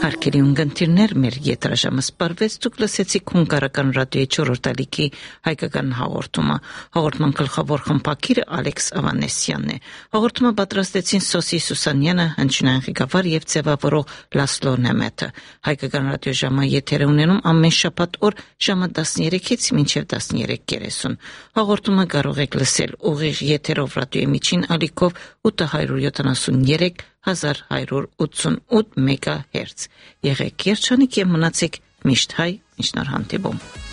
Հարկերի ունգընտիրներ մեր ետրաժամը սպարվեց դուք լսեցիք հունգարական ռադիոյի 4-րդ ալիքի հայկական հաղորդումը։ Հաղորդման գլխավոր խմբագիրը Ալեքս Ավանեսյանն է։ Հաղորդումը պատրաստեցին Սոսի Սուսանյանը, հնչյունային ղեկավար եւ ձևավորող Լասլո Նեմեթը։ Հայկական ռադիոժամը եթեր ունենում ամեն շաբաթ օր ժամը 13-ից մինչև 13:30։ Հաղորդումը կարող եք լսել ուղիղ եթերով ռադիոյի միջին ալիքով 873 1188 մեգահերց։ Եղեք երջանիկ եւ մնացեք միշտ հայ, միշտ նոր հանդիպում։